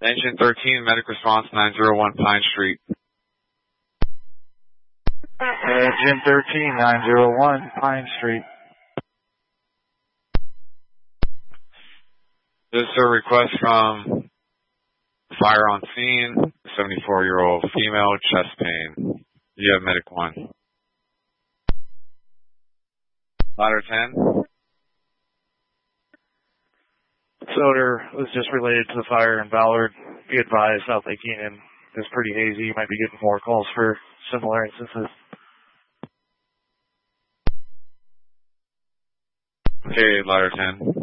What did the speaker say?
Engine 13, medic response 901 Pine Street. Engine 13, 901 Pine Street. This is a request from fire on scene, 74-year-old female, chest pain. You have medic 1. Ladder 10. Soder was just related to the fire in Ballard. Be advised, South Lake Union is pretty hazy. You might be getting more calls for similar instances. Okay, ladder 10.